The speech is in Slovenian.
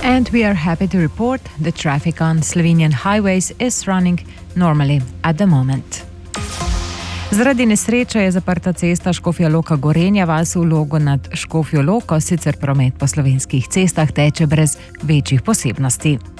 And we are happy to report the traffic on Slovenian highways is running normally at the moment. Zaradi nesreče je zaprta cesta Škofja Loka-Gorenja vas v Logu nad Škofjo Loko, sicer promet po slovenskih cestah teče brez večjih posebnosti.